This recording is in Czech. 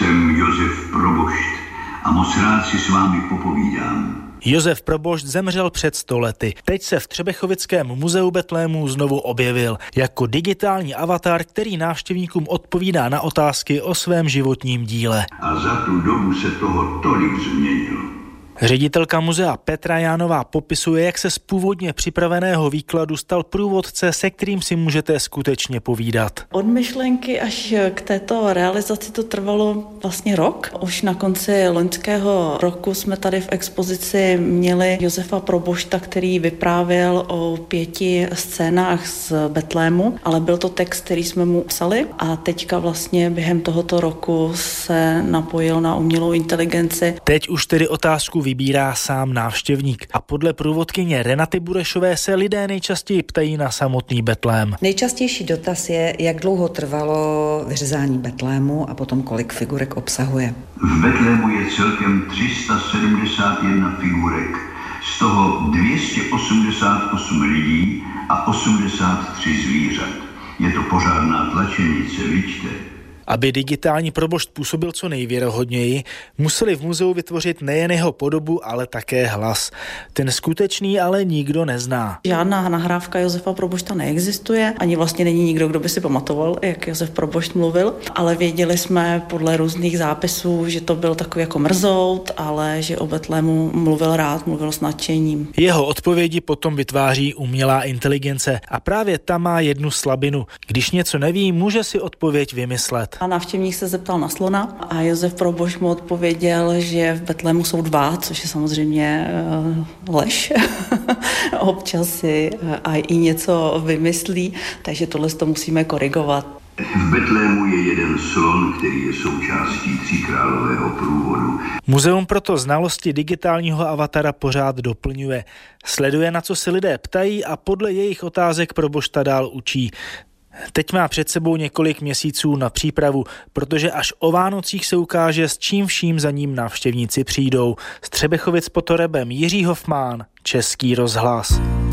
Jsem Josef Probošt a moc rád si s vámi popovídám. Josef Probošt zemřel před 100 lety. Teď se v Třebechovickém muzeu Betlému znovu objevil jako digitální avatar, který návštěvníkům odpovídá na otázky o svém životním díle. A za tu dobu se toho tolik změnilo. Ředitelka muzea Petra Jánová popisuje, jak se z původně připraveného výkladu stal průvodce, se kterým si můžete skutečně povídat. Od myšlenky až k této realizaci to trvalo vlastně rok. Už na konci loňského roku jsme tady v expozici měli Josefa Probošta, který vyprávěl o 5 scénách z Betlému, ale byl to text, který jsme mu psali a teďka vlastně během tohoto roku se napojil na umělou inteligenci. Teď už tedy otázku vybírá sám návštěvník a podle průvodkyně Renaty Burešové se lidé nejčastěji ptají na samotný Betlém. Nejčastější dotaz je, jak dlouho trvalo vyřezání Betlému a potom kolik figurek obsahuje. V Betlému je celkem 371 figurek, z toho 288 lidí a 83 zvířat. Je to pořádná tlačenice, vidíte? Aby digitální Probošt působil co nejvěrohodněji, museli v muzeu vytvořit nejen jeho podobu, ale také hlas. Ten skutečný ale nikdo nezná. Žádná nahrávka Josefa Probošta neexistuje, ani vlastně není nikdo, kdo by si pamatoval, jak Josef Probošt mluvil, ale věděli jsme podle různých zápisů, že to byl takový jako mrzout, ale že o Betlému mluvil rád, mluvil s nadšením. Jeho odpovědi potom vytváří umělá inteligence a právě ta má jednu slabinu. Když něco neví, může si odpověď vymyslet. A návštěvník se zeptal na slona a Josef Probošt mu odpověděl, že v Betlému jsou 2, což je samozřejmě lež. Občas si i něco vymyslí, takže tohle to musíme korigovat. V Betlému je jeden slon, který je součástí tříkrálového průvodu. Muzeum proto znalosti digitálního avatara pořád doplňuje. Sleduje, na co se lidé ptají a podle jejich otázek Probošta dál učí. Teď má před sebou několik měsíců na přípravu, protože až o Vánocích se ukáže, s čím vším za ním návštěvníci přijdou. Z Třebechovic pod Torebem Jiří Hofmán, Český rozhlas.